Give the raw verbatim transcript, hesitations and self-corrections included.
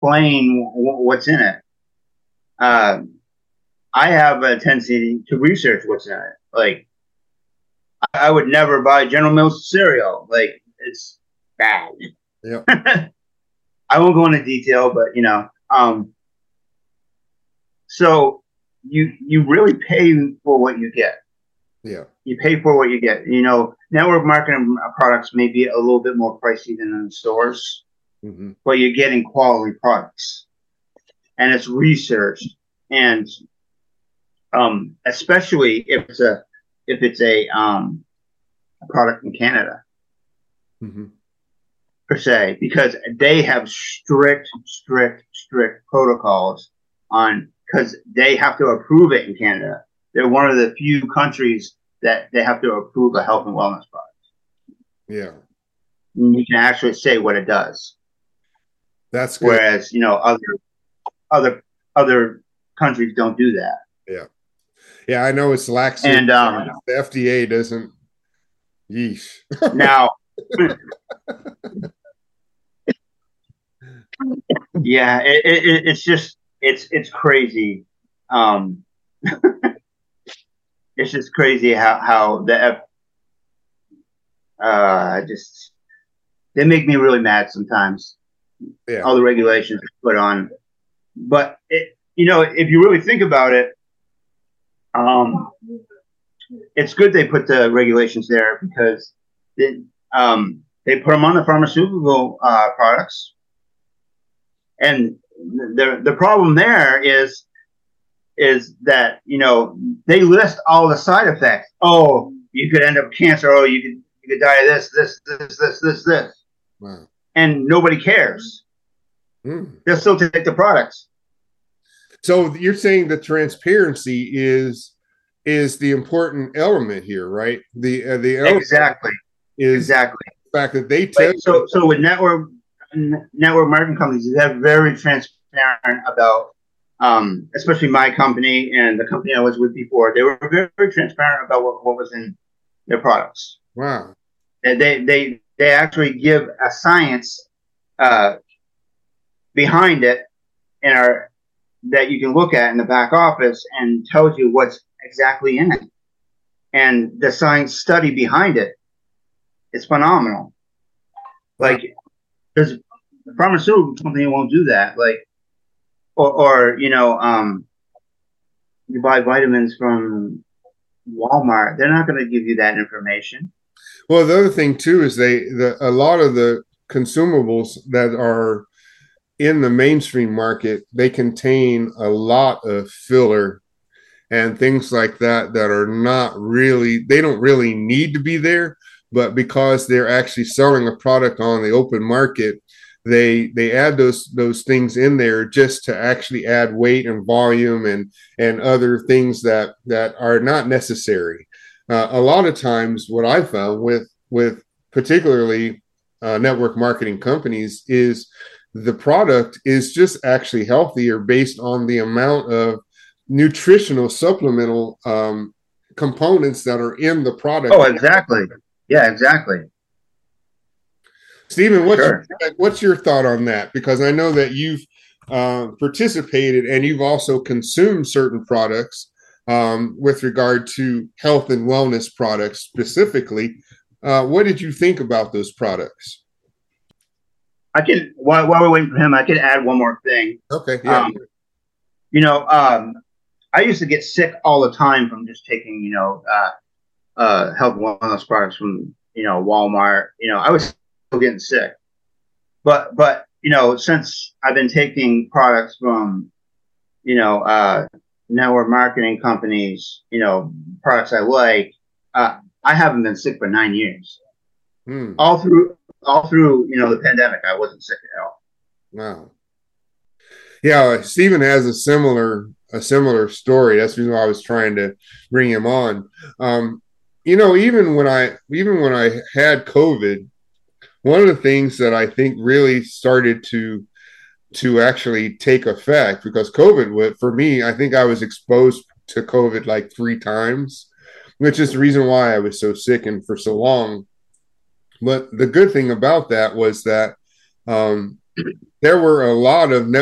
explain w- what's in it. Uh, I have a tendency to research what's in it. Like, I would never buy General Mills cereal. Like, it's bad. Yeah. I won't go into detail, but you know, um, so you you really pay for what you get. Yeah. You pay for what you get. You know, network marketing products may be a little bit more pricey than in the stores, Mm-hmm. but you're getting quality products, and it's researched, and um, especially if it's a if it's a um, a product in Canada Mm-hmm. per se, because they have strict, strict, strict protocols on because they have to approve it in Canada. They're one of the few countries that they have to approve a health and wellness product. Yeah. And you can actually say what it does. That's good. Whereas, you know, other other other countries don't do that. Yeah. Yeah, I know it's lax. And um, the F D A doesn't. Yeesh. now, yeah, it, it, it's just it's it's crazy. Um, it's just crazy how how the F, uh just they make me really mad sometimes. Yeah. All the regulations put on, but it, you know, if you really think about it, um, it's good they put the regulations there because they, um, they put them on the pharmaceutical uh, products, and the the problem there is is that, you know, they list all the side effects. Oh, you could end up with cancer. Oh, you could you could die of this, this, this, this, this, this. Wow. And nobody cares. Mm. They'll still take the products. So you're saying the transparency is is the important element here, right? The uh, the element Exactly. is Exactly. the fact that they tell Like, so so with network network marketing companies, they're very transparent about, um, especially my company and the company I was with before. They were very, very transparent about what, what was in their products. wow. And they they they actually give a science uh, behind it in our that you can look at in the back office and tells you what's exactly in it, and the science study behind it is phenomenal. Wow. Like, because the pharmaceutical company won't do that. Like, or, or you know, um, you buy vitamins from Walmart, they're not going to give you that information. Well, the other thing too is they the a lot of the consumables that are in the mainstream market, they contain a lot of filler and things like that that are not really, they don't really need to be there, but because they're actually selling a product on the open market, they they add those those things in there just to actually add weight and volume and and other things that that are not necessary. Uh, a lot of times what I found with with particularly uh, network marketing companies is the product is just actually healthier based on the amount of nutritional supplemental um, components that are in the product. Oh, exactly. Yeah, exactly. Stephen, what's Sure. your, what's your thought on that? Because I know that you've uh, participated and you've also consumed certain products um, with regard to health and wellness products specifically. Uh, what did you think about those products? I can, while, while we're waiting for him, I can add one more thing. Okay, yeah. Um, you know, um, I used to get sick all the time from just taking, you know, uh, uh, health and wellness products from, you know, Walmart. You know, I was still getting sick. But, but you know, since I've been taking products from, you know, uh, network marketing companies, you know, products I like, uh, I haven't been sick for nine years. Hmm. All through, all through, you know, the pandemic, I wasn't sick at all. Wow. Yeah, Stephen has a similar a similar story. That's the reason why I was trying to bring him on. Um, you know, even when I even when I had COVID, one of the things that I think really started to to actually take effect, because COVID, for me, I think I was exposed to COVID like three times, which is the reason why I was so sick and for so long. But the good thing about that was that um, there were a lot of